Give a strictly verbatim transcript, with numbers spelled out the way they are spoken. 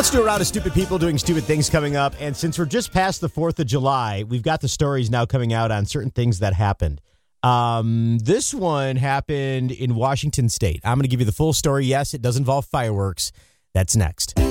Let's do a round of stupid people doing stupid things coming up. And since we're just past the fourth of July, we've got the stories now coming out on certain things that happened. Um, this one happened in Washington State. I'm going to give you the full story. Yes, it does involve fireworks. That's next.